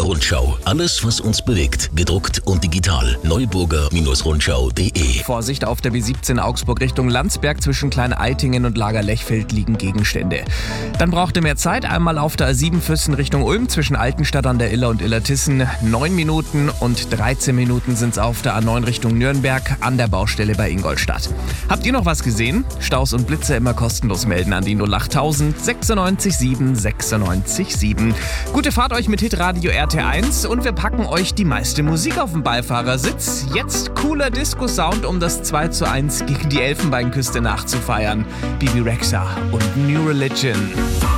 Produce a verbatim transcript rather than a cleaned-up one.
Rundschau. Alles, was uns bewegt. Gedruckt und digital. neuburger Rundschau punkt de. Vorsicht auf der B siebzehn Augsburg Richtung Landsberg. Zwischen Klein-Eitingen und Lager-Lechfeld liegen Gegenstände. Dann braucht ihr mehr Zeit. Einmal auf der A sieben Füssen Richtung Ulm zwischen Altenstadt an der Iller und Illertissen. neun Minuten und dreizehn Minuten sind es auf der A neun Richtung Nürnberg an der Baustelle bei Ingolstadt. Habt ihr noch was gesehen? Staus und Blitze immer kostenlos melden an die null achttausend sechsundneunzig sieben sechsundneunzig sieben. Gute Fahrt euch mit Hitradio R T eins und wir packen euch die meiste Musik auf den Beifahrersitz. Jetzt cooler Disco-Sound, um das zwei zu eins gegen die Elfenbeinküste nachzufeiern. Bibi Rexha und New Religion.